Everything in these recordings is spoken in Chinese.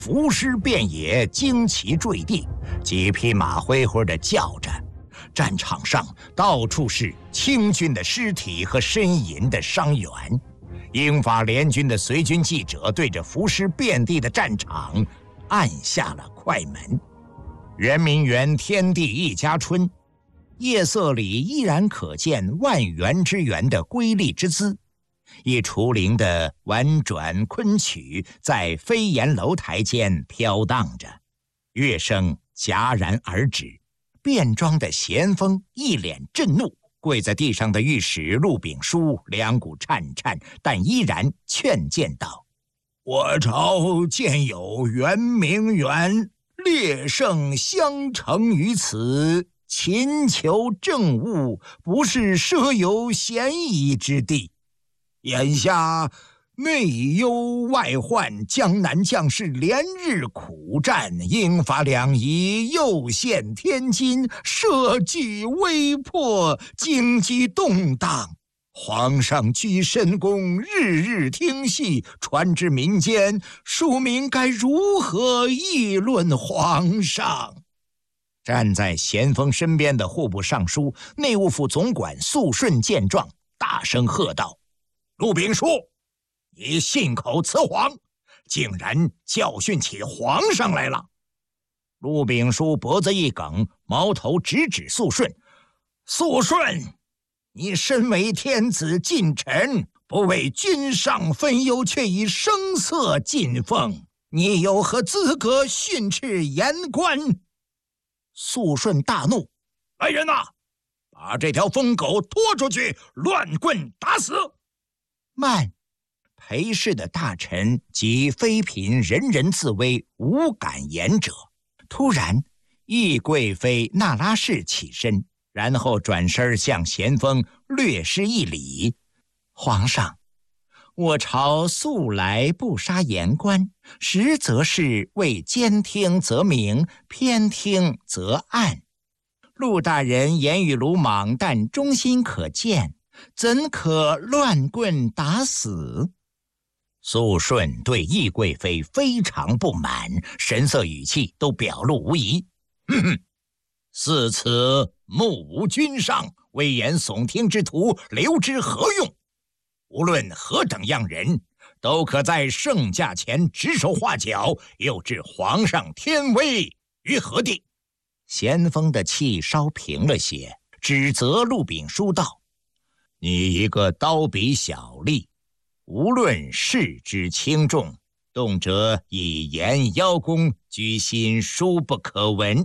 浮尸遍野，旌旗坠地，几匹马灰灰地叫着。战场上到处是清军的尸体和呻吟的伤员。英法联军的随军记者对着浮尸遍地的战场按下了快门。圆明园天地一家春，夜色里依然可见万园之园的瑰丽之姿。一除灵的婉转昆曲在飞檐楼台间飘荡着，乐声戛然而止。便装的咸丰一脸震怒，跪在地上的御史陆秉书两股颤颤，但依然劝谏道：“我朝建有圆明园，列圣相承于此，勤求政务，不是设有嫌疑之地。眼下内忧外患，江南将士连日苦战，英法两夷又陷天津，社稷危迫，经济动荡。皇上居深宫，日日听戏，传至民间，庶民该如何议论皇上？”站在咸丰身边的户部尚书、内务府总管肃顺见状，大声喝道：“陆秉书，你信口雌黄，竟然教训起皇上来了！”陆秉书脖子一梗，矛头直指肃顺：“肃顺，你身为天子近臣，不为君上分忧，却以声色进奉，你有何资格训斥言官？”肃顺大怒：“来人呐，把这条疯狗拖出去，乱棍打死！”慢！裴氏的大臣及妃嫔人人自危，无敢言者。突然，懿贵妃那拉氏起身，然后转身向咸丰略施一礼：“皇上，我朝素来不杀言官，实则是为兼听则明，偏听则暗。陆大人言语鲁莽，但忠心可见，怎可乱棍打死？”肃顺对懿贵妃非常不满，神色语气都表露无遗。哼哼，似此目无君上，危言耸听之徒，留之何用？无论何等样人，都可在圣驾前指手画脚，又置皇上天威于何地？咸丰的气稍平了些，指责陆秉书道：“你一个刀笔小吏，无论事之轻重，动辄以言邀功，居心殊不可闻。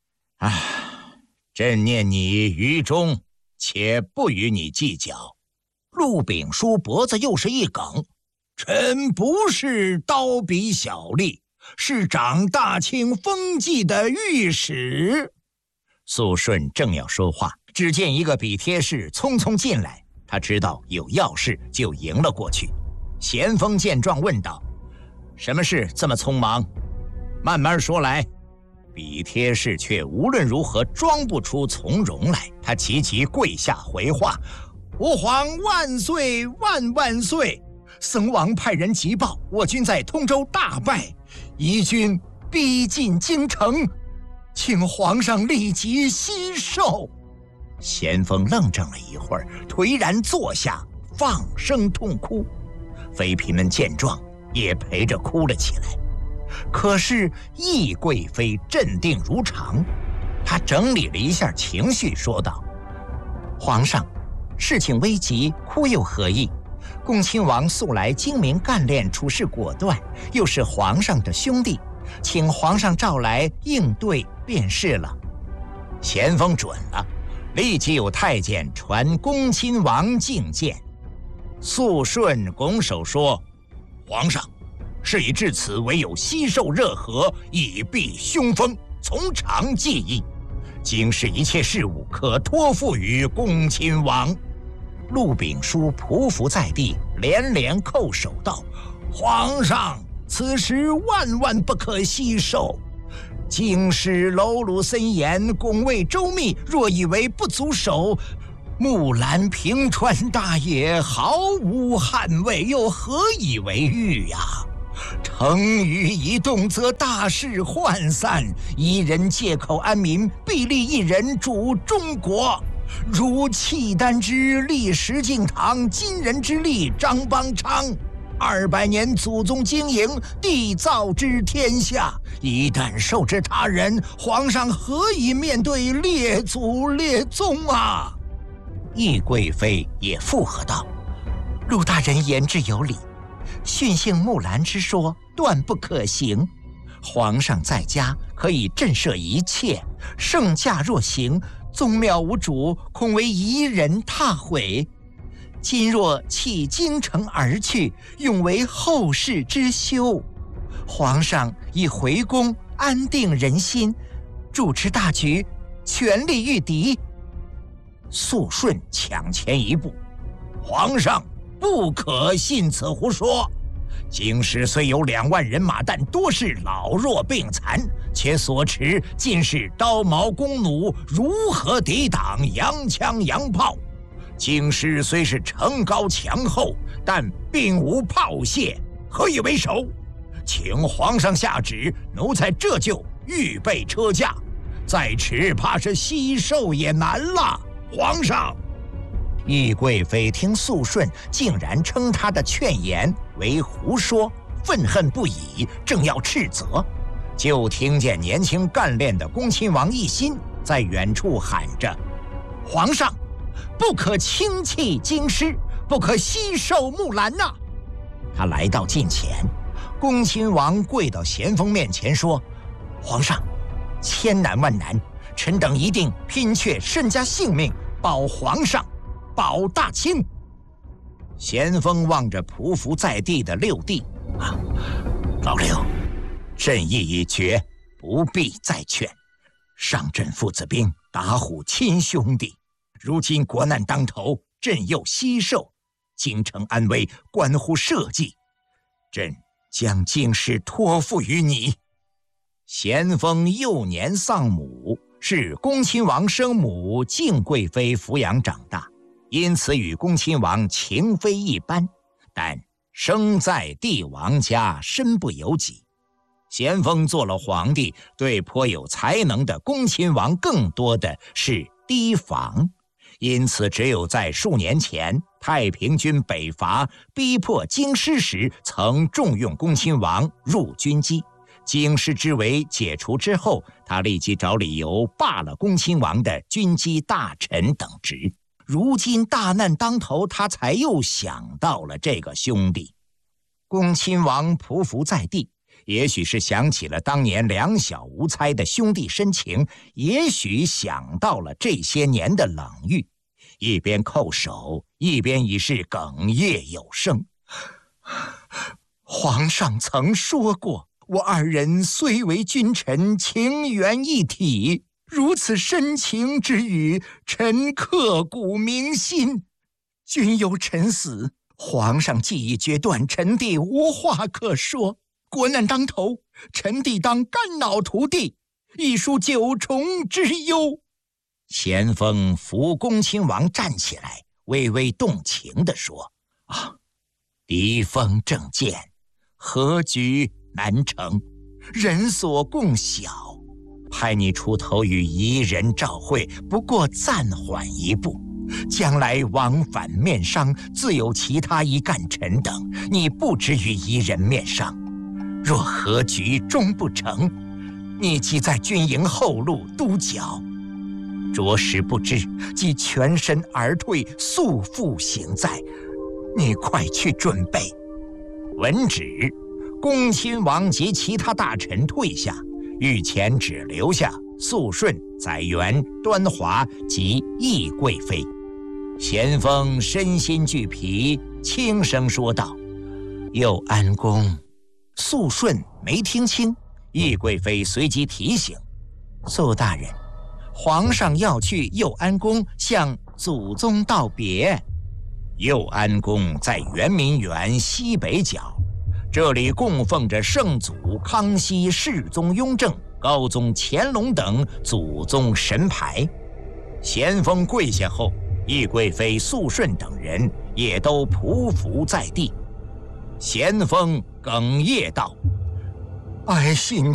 朕念你愚忠，且不与你计较。”陆秉书脖子又是一梗：“臣不是刀笔小吏，是掌大清风纪的御史。”肃顺正要说话，只见一个笔帖士匆匆进来，他知道有要事，就迎了过去。咸丰见状问道：“什么事这么匆忙？慢慢说来。”笔帖士却无论如何装不出从容来，他急急跪下回话：“吾皇万岁万万岁！僧王派人急报，我军在通州大败，夷军逼近京城，请皇上立即息寿。”咸丰愣怔了一会儿，颓然坐下，放声痛哭。妃嫔们见状，也陪着哭了起来。可是懿贵妃镇定如常，她整理了一下情绪，说道：“皇上，事情危急，哭又何益？恭亲王素来精明干练，处事果断，又是皇上的兄弟，请皇上召来应对便是了。”咸丰准了，立即有太监传恭亲王觐见。肃顺拱手说：“皇上，事已至此，唯有悉受热河，以避凶风，从长计议。经世一切事务，可托付于恭亲王。”陆秉书匍匐在地，连连叩首道：“皇上，此时万万不可惜受。京师楼鲁森严，拱卫周密，若以为不足守，木兰平川大野，毫无捍卫，又何以为喻呀？ 成语一动，则大事涣散。一人借口安民，必立一人主中国。如契丹之立石敬瑭，金人之立张邦昌。200年祖宗经营，缔造之天下，一旦受之他人，皇上何以面对列祖列宗啊？懿贵妃也附和道：“陆大人言之有理，训幸木兰之说断不可行。皇上在家可以震慑一切，圣驾若行，宗庙无主，恐为夷人踏毁。今若弃京城而去，永为后世之羞。皇上已回宫，安定人心，主持大局，全力御敌。”肃顺抢前一步：“皇上不可信此胡说。京师虽有2万人马，但多是老弱病残，且所持尽是刀矛弓弩，如何抵挡洋枪洋炮？京师虽是城高墙厚，但并无炮械，何以为首？请皇上下旨，奴才这就预备车驾。再迟，怕是西狩也难了。皇上！”懿贵妃听肃顺竟然称他的劝言为胡说，愤恨不已，正要斥责，就听见年轻干练的恭亲王奕欣在远处喊着：“皇上，不可轻弃京师，不可西狩木兰呐！”他来到近前，恭亲王跪到咸丰面前说：“皇上，千难万难，臣等一定拼却身家性命，保皇上，保大清。”咸丰望着匍匐在地的六弟：“老六，朕意已决，不必再劝。上阵父子兵，打虎亲兄弟。如今国难当头，朕又西狩，京城安危关乎社稷，朕将京师托付于你。”咸丰幼年丧母，是恭亲王生母敬贵妃抚养长大，因此与恭亲王情非一般，但生在帝王家，身不由己。咸丰做了皇帝，对颇有才能的恭亲王更多的是提防，因此只有在数年前太平军北伐逼迫京师时，曾重用恭亲王入军机。京师之围解除之后，他立即找理由罢了恭亲王的军机大臣等职。如今大难当头，他才又想到了这个兄弟。恭亲王匍匐在地，也许是想起了当年两小无猜的兄弟深情，也许想到了这些年的冷遇，一边叩首，一边已是哽咽有声。皇上曾说过，我2人虽为君臣，情缘一体，如此深情之语，臣刻骨铭心。君有臣死，皇上既已决断，臣弟无话可说。国难当头，臣弟当肝脑涂地，一抒9重之忧。咸丰扶恭亲王站起来，微微动情地说：“敌锋正见，何局难成，人所共晓。派你出头与夷人照会，不过暂缓一步。将来往返面商，自有其他一干臣等，你不止与夷人面商。若何局终不成，你即在军营后路督剿，着实不知，即全身而退，速复行在。你快去准备。”闻旨，恭亲王及其他大臣退下，御前只留下肃顺、载垣、端华及懿贵妃。咸丰身心俱疲，轻声说道：“右安公。”肃顺没听清，懿贵妃随即提醒：“肃大人，皇上要去右安宫向祖宗道别。”右安宫在圆明园西北角，这里供奉着圣祖康熙、世宗雍正、高宗乾隆等祖宗神牌。咸丰跪下后，懿贵妃肃顺等人也都匍匐在地。咸丰哽咽道：“爱新